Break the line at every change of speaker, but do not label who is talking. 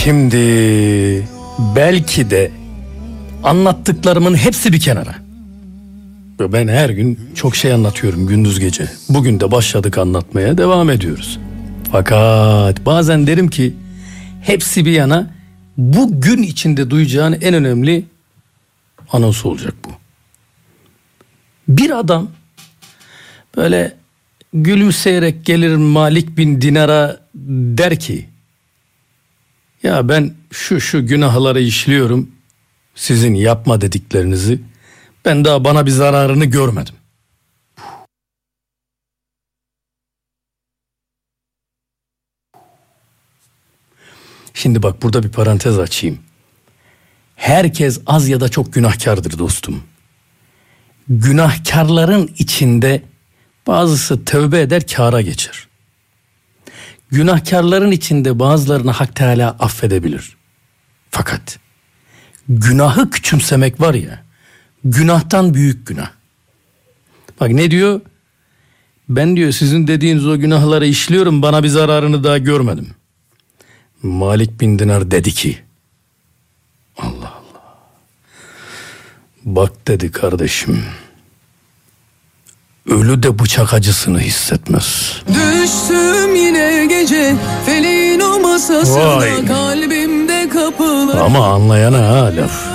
Şimdi belki de anlattıklarımın hepsi bir kenara. Ben her gün çok şey anlatıyorum gündüz gece. Bugün de başladık anlatmaya, devam ediyoruz. Fakat bazen derim ki hepsi bir yana, bu gün içinde duyacağın en önemli anonsu olacak bu. Bir adam böyle gülümseyerek gelir Malik bin Dinar'a, der ki ya ben şu günahları işliyorum, sizin yapma dediklerinizi, ben daha bana bir zararını görmedim. Şimdi bak, burada bir parantez açayım. Herkes az ya da çok günahkardır dostum. Günahkarların içinde bazısı tövbe eder, kâra geçer. Günahkarların içinde bazılarını Hak Teâlâ affedebilir. Fakat günahı küçümsemek var ya, günahtan büyük günah. Bak ne diyor? Ben diyor sizin dediğiniz o günahları işliyorum, bana bir zararını daha görmedim. Malik bin Dinar dedi ki, Allah Allah, bak dedi kardeşim, ölü de bıçak acısını hissetmez.
Düştüm yine gece feleğin o masasında, kalbimde kapılar.
Ama anlayana ha laf.